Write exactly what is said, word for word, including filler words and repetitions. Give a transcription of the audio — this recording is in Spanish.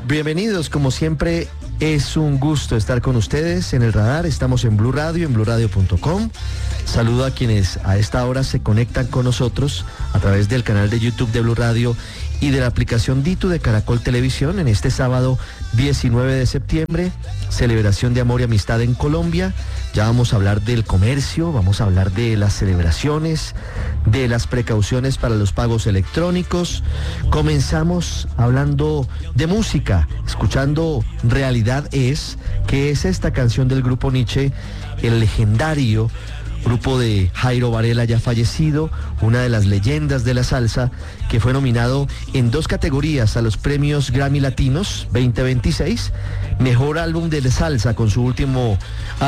Bienvenidos, como siempre, es un gusto estar con ustedes en el radar. Estamos en Blue Radio, en blue radio punto com. Saludo a quienes a esta hora se conectan con nosotros a través del canal de YouTube de Blue Radio y de la aplicación Ditu de Caracol Televisión en este sábado diecinueve de septiembre, celebración de amor y amistad en Colombia. Ya vamos a hablar del comercio, vamos a hablar de las celebraciones, de las precauciones para los pagos electrónicos. Comenzamos hablando de música, escuchando Realidad Es, que es esta canción del grupo Nietzsche, el legendario grupo de Jairo Varela, ya fallecido, una de las leyendas de la salsa, que fue nominado en dos categorías a los premios Grammy Latinos veinte veintiséis, mejor álbum de salsa con su último